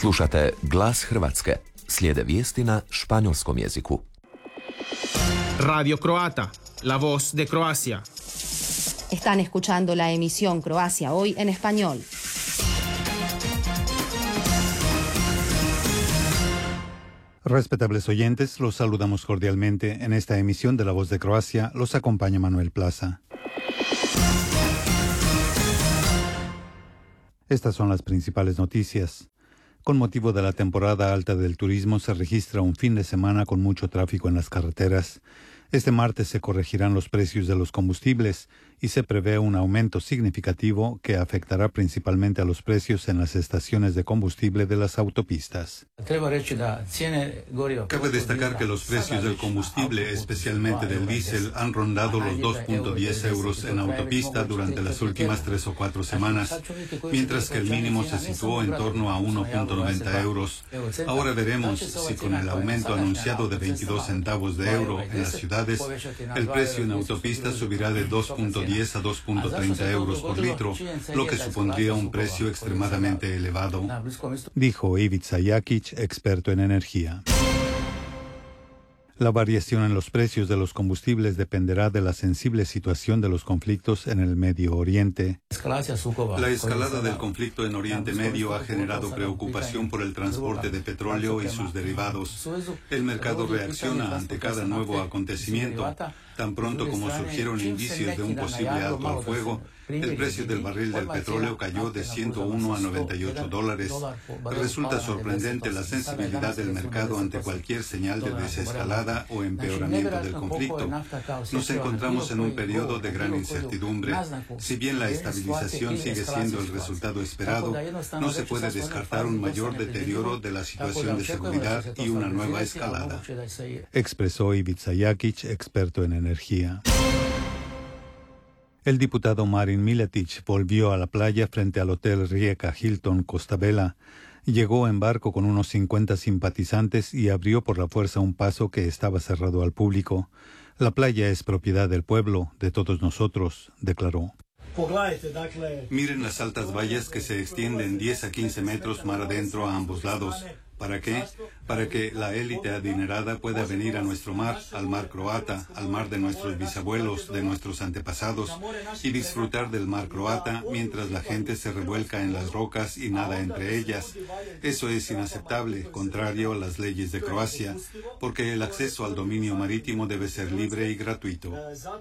Slušate Glas Hrvatske. Slijede vijesti na španjolskom jeziku. Radio Croata, la voz de Croacia. Están escuchando la emisión Croacia Hoy en español. Respetables oyentes, los saludamos cordialmente. En esta emisión de La Voz de Croacia los acompaña Manuel Plaza. Estas son las principales noticias. Con motivo de la temporada alta del turismo se registra un fin de semana con mucho tráfico en las carreteras. Este martes se corregirán los precios de los combustibles y se prevé un aumento significativo que afectará principalmente a los precios en las estaciones de combustible de las autopistas. Cabe destacar que los precios del combustible, especialmente del diésel, han rondado los 2.10 euros en autopista durante las últimas 3 o 4 semanas, mientras que el mínimo se situó en torno a 1.90 euros. Ahora veremos si con el aumento anunciado de 22 centavos de euro en las ciudades, el precio en autopista subirá de 2.10 a 2.30 euros por litro, lo que supondría un precio extremadamente elevado, dijo Ivica Jakic, experto en energía. La variación en los precios de los combustibles dependerá de la sensible situación de los conflictos en el Medio Oriente. La escalada del conflicto en Oriente Medio ha generado preocupación por el transporte de petróleo y sus derivados. El mercado reacciona ante cada nuevo acontecimiento. Tan pronto como surgieron indicios de un posible alto al fuego, el precio del barril del petróleo cayó de 101 a 98 dólares. Resulta sorprendente la sensibilidad del mercado ante cualquier señal de desescalada o empeoramiento del conflicto. Nos encontramos en un periodo de gran incertidumbre. Si bien la estabilización sigue siendo el resultado esperado, no se puede descartar un mayor deterioro de la situación de seguridad y una nueva escalada, expresó Ivica Jakic, experto en energía. El diputado Marin Miletić volvió a la playa frente al Hotel Rijeka Hilton Costa Bella. Llegó en barco con unos 50 simpatizantes y abrió por la fuerza un paso que estaba cerrado al público. La playa es propiedad del pueblo, de todos nosotros, declaró. Miren las altas vallas que se extienden 10 a 15 metros mar adentro a ambos lados. ¿Para qué? Para que la élite adinerada pueda venir a nuestro mar, al mar croata, al mar de nuestros bisabuelos, de nuestros antepasados, y disfrutar del mar croata mientras la gente se revuelca en las rocas y nada entre ellas. Eso es inaceptable, contrario a las leyes de Croacia, porque el acceso al dominio marítimo debe ser libre y gratuito.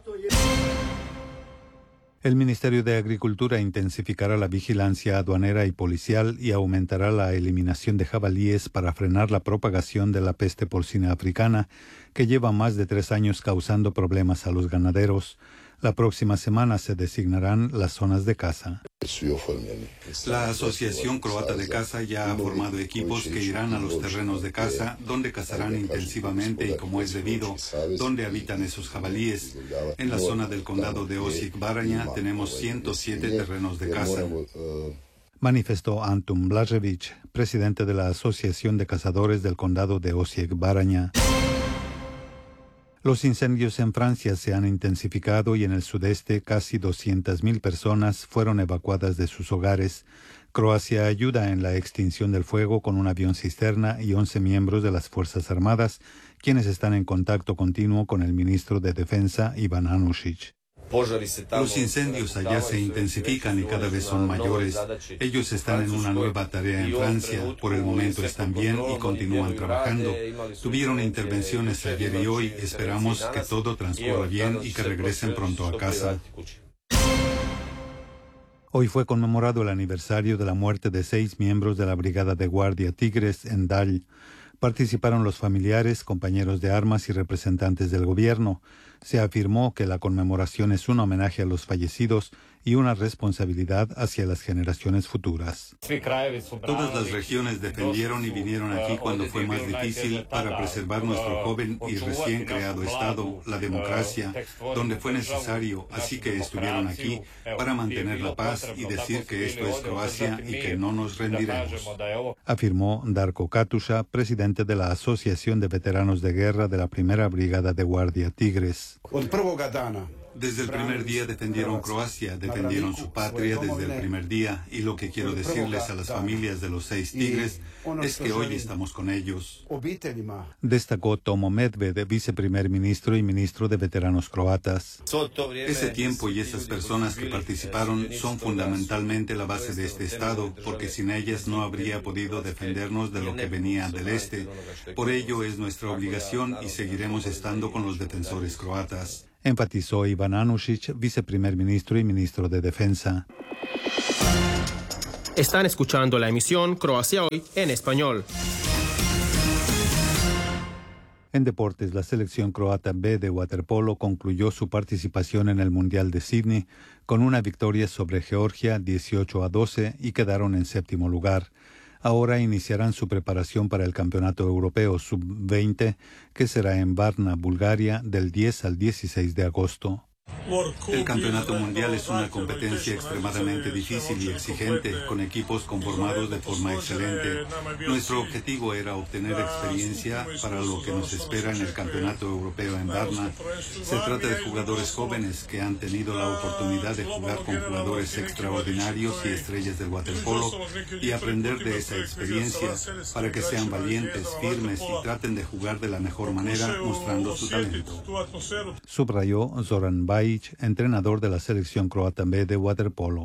El Ministerio de Agricultura intensificará la vigilancia aduanera y policial y aumentará la eliminación de jabalíes para frenar la propagación de la peste porcina africana, que lleva más de 3 años causando problemas a los ganaderos. La próxima semana se designarán las zonas de caza. La Asociación Croata de Caza ya ha formado equipos que irán a los terrenos de caza, donde cazarán intensivamente y como es debido, donde habitan esos jabalíes. En la zona del condado de Osijek-Baranja tenemos 107 terrenos de caza, manifestó Antun Blažević, presidente de la Asociación de Cazadores del condado de Osijek-Baranja. Los incendios en Francia se han intensificado y en el sudeste casi 200.000 personas fueron evacuadas de sus hogares. Croacia ayuda en la extinción del fuego con un avión cisterna y 11 miembros de las Fuerzas Armadas, quienes están en contacto continuo con el ministro de Defensa, Ivan Anušić. Los incendios allá se intensifican y cada vez son mayores. Ellos están en una nueva tarea en Francia. Por el momento están bien y continúan trabajando. Tuvieron intervenciones ayer y hoy. Esperamos que todo transcurra bien y que regresen pronto a casa. Hoy fue conmemorado el aniversario de la muerte de 6 miembros de la Brigada de Guardia Tigres en Dal. Participaron los familiares, compañeros de armas y representantes del gobierno. Se afirmó que la conmemoración es un homenaje a los fallecidos y una responsabilidad hacia las generaciones futuras. Todas las regiones defendieron y vinieron aquí cuando fue más difícil para preservar nuestro joven y recién creado Estado, la democracia, donde fue necesario, así que estuvieron aquí para mantener la paz y decir que esto es Croacia y que no nos rendiremos, afirmó Darko Katuša, presidente de la Asociación de Veteranos de Guerra de la Primera Brigada de Guardia Tigres. Desde el primer día defendieron Croacia, defendieron su patria desde el primer día, y lo que quiero decirles a las familias de los 6 tigres es que hoy estamos con ellos. Destacó Tomo Medved, viceprimer ministro y ministro de veteranos croatas. Ese tiempo y esas personas que participaron son fundamentalmente la base de este Estado, porque sin ellas no habría podido defendernos de lo que venía del este. Por ello es nuestra obligación y seguiremos estando con los defensores croatas. Enfatizó Ivan Anušić, viceprimer ministro y ministro de Defensa. Están escuchando la emisión Croacia Hoy en español. En deportes, la selección croata B de waterpolo concluyó su participación en el Mundial de Sydney con una victoria sobre Georgia 18-12 y quedaron en 7º lugar. Ahora iniciarán su preparación para el Campeonato Europeo Sub-20, que será en Varna, Bulgaria, del 10 al 16 de agosto. El Campeonato Mundial es una competencia extremadamente difícil y exigente, con equipos conformados de forma excelente. Nuestro objetivo era obtener experiencia para lo que nos espera en el Campeonato Europeo en Varna. Se trata de jugadores jóvenes que han tenido la oportunidad de jugar con jugadores extraordinarios y estrellas del waterpolo y aprender de esa experiencia para que sean valientes, firmes y traten de jugar de la mejor manera, mostrando su talento. Subrayó Zoran Bajić, entrenador de la selección croata B de waterpolo.